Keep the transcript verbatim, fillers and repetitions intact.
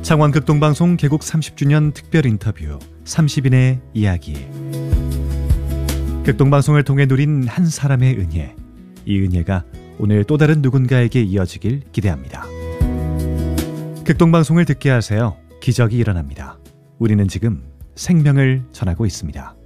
창원극동방송 개국 삼십 주년 특별 인터뷰 삼십 인의 이야기. 극동방송을 통해 누린 한 사람의 은혜, 이 은혜가 오늘 또 다른 누군가에게 이어지길 기대합니다. 극동방송을 듣게 하세요. 기적이 일어납니다. 우리는 지금 생명을 전하고 있습니다.